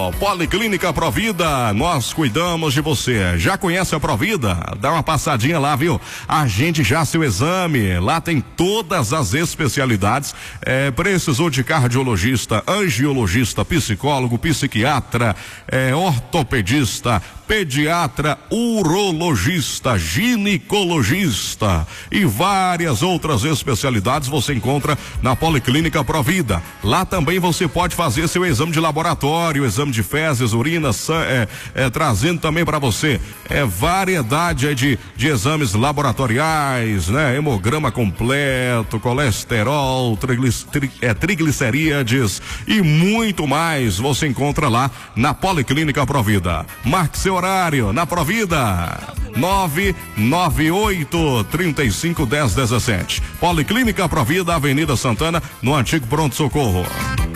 Policlínica Provida, nós cuidamos de você. Já conhece a Provida? Dá uma passadinha lá, viu? Agende já seu exame. Lá tem todas as especialidades. Precisou de cardiologista, angiologista, psicólogo, psiquiatra, ortopedista, pediatra, urologista, ginecologista e várias outras especialidades você encontra na Policlínica Provida. Lá também você pode fazer seu exame de laboratório, exame de fezes, urina, trazendo também para você variedade aí de exames laboratoriais, né? Hemograma completo, colesterol, triglicerídeos e muito mais você encontra lá na Policlínica Provida. Marque seu horário na Provida, 998-351017. Policlínica Provida, Avenida Santana, no antigo Pronto Socorro.